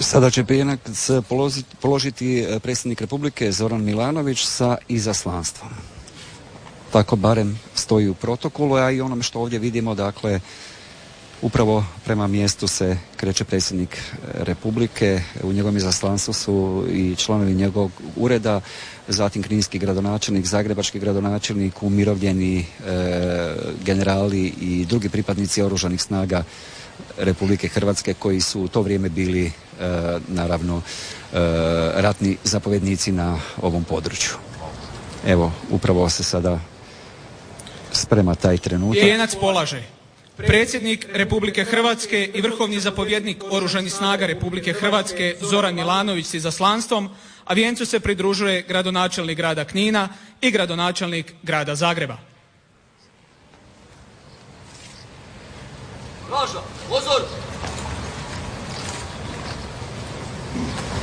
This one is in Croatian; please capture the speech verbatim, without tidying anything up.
Sada će prijenac položiti predsjednik Republike Zoran Milanović sa izaslanstvom. Tako barem stoji u protokolu, a i onome što ovdje vidimo, dakle, upravo prema mjestu se kreće predsjednik Republike. U njegovom izaslanstvu su i članovi njegovog ureda, zatim kninski gradonačelnik, zagrebački gradonačelnik, umirovljeni e, generali i drugi pripadnici oružanih snaga Republike Hrvatske koji su u to vrijeme bili e, naravno e, ratni zapovjednici na ovom području. Evo, upravo se sada sprema taj trenutak. Vijenac polaže predsjednik Republike Hrvatske i vrhovni zapovjednik Oružanih snaga Republike Hrvatske Zoran Milanović s izaslanstvom, a vijencu se pridružuje gradonačelnik grada Knina i gradonačelnik grada Zagreba. Raža, pozor!